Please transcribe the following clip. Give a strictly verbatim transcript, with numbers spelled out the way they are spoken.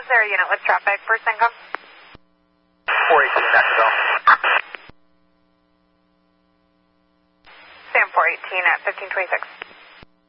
there a unit with traffic for Syncom? four eighteen, Nashville. Sam four eighteen at fifteen twenty-six.